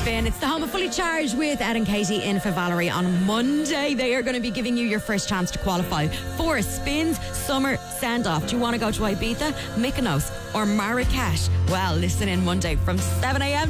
Spin. It's the home of Fully Charged with Ed and Katie in for Valerie on Monday. They are going to be giving you your first chance to qualify for Spin's summer send-off. Do you want to go to Ibiza, Mykonos or Marrakesh? Well, listen in Monday from 7 a.m.